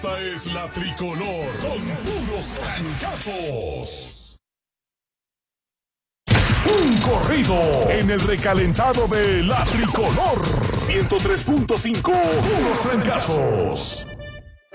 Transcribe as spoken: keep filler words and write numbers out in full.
Esta es la tricolor con puros trancazos. Un corrido en el recalentado de la tricolor. ciento tres punto cinco puros trancazos.